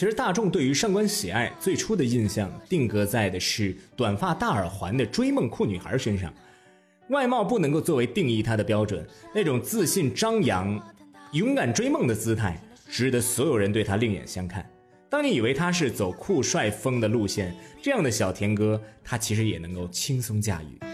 其实大众对于上官喜爱最初的印象定格在的是短发大耳环的追梦酷女孩身上，外貌不能够作为定义她的标准，那种自信张扬勇敢追梦的姿态值得所有人对她另眼相看。当你以为她是走酷帅风的路线，这样的小甜歌她其实也能够轻松驾驭。